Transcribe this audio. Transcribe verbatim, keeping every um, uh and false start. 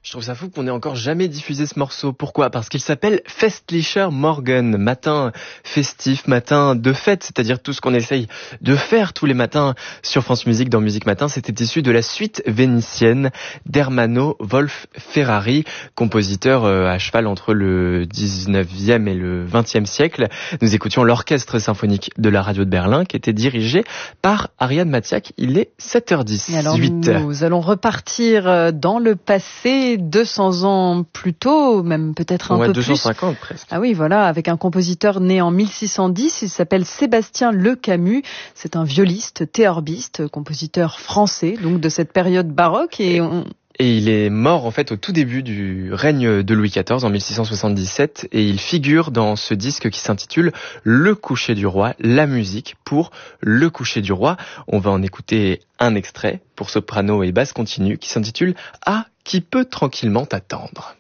Je trouve ça fou qu'on ait encore jamais diffusé ce morceau. Pourquoi ? Parce qu'il s'appelle Festlicher Morgen, matin festif, matin de fête, c'est-à-dire tout ce qu'on essaye de faire tous les matins sur France Musique dans Musique Matin. C'était issu de la suite vénitienne d'Ermanno Wolf Ferrari, compositeur à cheval entre le dix-neuvième et le vingtième siècle. Nous écoutions l'orchestre symphonique de la radio de Berlin qui était dirigé par Ariane Matiak. Il est sept heures dix. Et alors nous allons repartir dans le passé, deux cents ans plus tôt, même peut-être un ouais, peu deux cent cinquante plus. presque. Ah oui, voilà, avec un compositeur né en mille six cent dix, il s'appelle Sébastien Lecamus. C'est un violiste, théorbiste, compositeur français, donc de cette période baroque. Et on... Et il est mort en fait au tout début du règne de Louis quatorze en mille six cent soixante-dix-sept et il figure dans ce disque qui s'intitule Le coucher du roi, la musique pour Le coucher du roi. On va en écouter un extrait pour soprano et basse continue qui s'intitule Ah, qui peut tranquillement attendre.